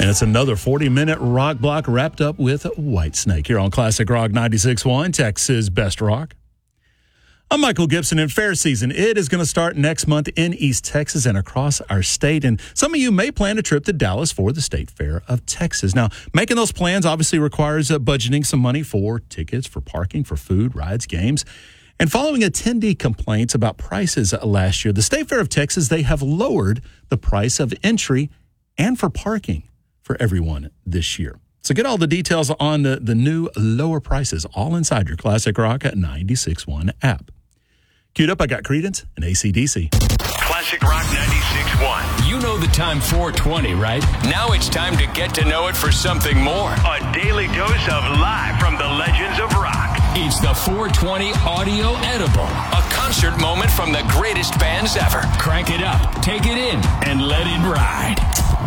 And it's another 40-minute rock block wrapped up with Whitesnake here on Classic Rock 96.1, Texas Best Rock. I'm Michael Gibson, and fair season, it is going to start next month in East Texas and across our state. And some of you may plan a trip to Dallas for the State Fair of Texas. Now, making those plans obviously requires budgeting some money for tickets, for parking, for food, rides, games. And following attendee complaints about prices last year, the State Fair of Texas, they have lowered the price of entry and for parking for everyone this year. So get all the details on the new lower prices all inside your Classic Rock at 96.1 app. Queued up, I got Creedence and AC/DC. Classic Rock 96.1. You know the time 420, right? Now it's time to get to know it for something more. A daily dose of live from the legends of rock. It's the 420 Audio Edible, a concert moment from the greatest bands ever. Crank it up, take it in, and let it ride.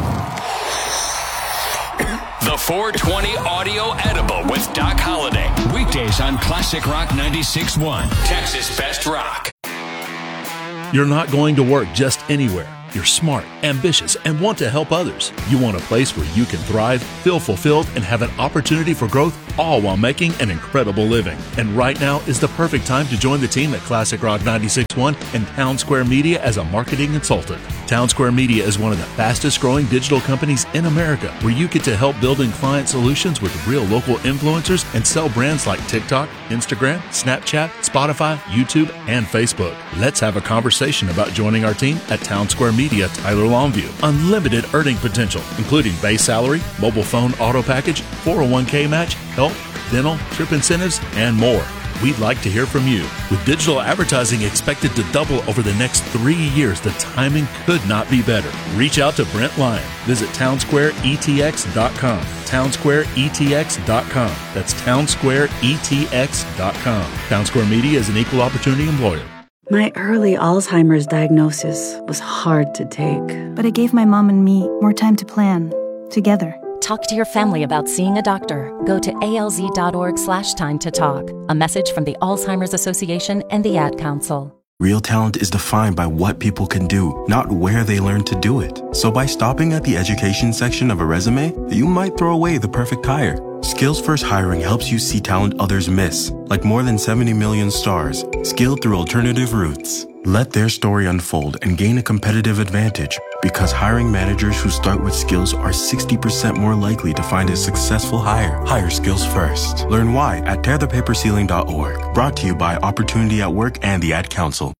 The 420 Audio Edible with Doc Holliday. Weekdays on Classic Rock 96.1, Texas Best Rock. You're not going to work just anywhere. You're smart, ambitious, and want to help others. You want a place where you can thrive, feel fulfilled, and have an opportunity for growth, all while making an incredible living. And right now is the perfect time to join the team at Classic Rock 96.1 and Town Square Media as a marketing consultant. Town Square Media is one of the fastest growing digital companies in America, where you get to help building client solutions with real local influencers and sell brands like TikTok, Instagram, Snapchat, Spotify, YouTube, and Facebook. Let's have a conversation about joining our team at Town Square Media, Tyler Longview. Unlimited earning potential, including base salary, mobile phone auto package, 401k match, health, dental, trip incentives, and more. We'd like to hear from you. With digital advertising expected to double over the next 3 years, the timing could not be better. Reach out to Brent Lyon. Visit townsquareetx.com. townsquareetx.com. That's townsquareetx.com. Town Square Media is an equal opportunity employer. My early Alzheimer's diagnosis was hard to take. But it gave my mom and me more time to plan, together. Talk to your family about seeing a doctor. Go to alz.org/time to talk. A message from the Alzheimer's Association and the Ad Council. Real talent is defined by what people can do, not where they learn to do it. So by stopping at the education section of a resume, you might throw away the perfect hire. Skills First Hiring helps you see talent others miss, like more than 70 million stars, skilled through alternative routes. Let their story unfold and gain a competitive advantage, because hiring managers who start with skills are 60% more likely to find a successful hire. Hire skills first. Learn why at tearthepaperceiling.org. Brought to you by Opportunity at Work and the Ad Council.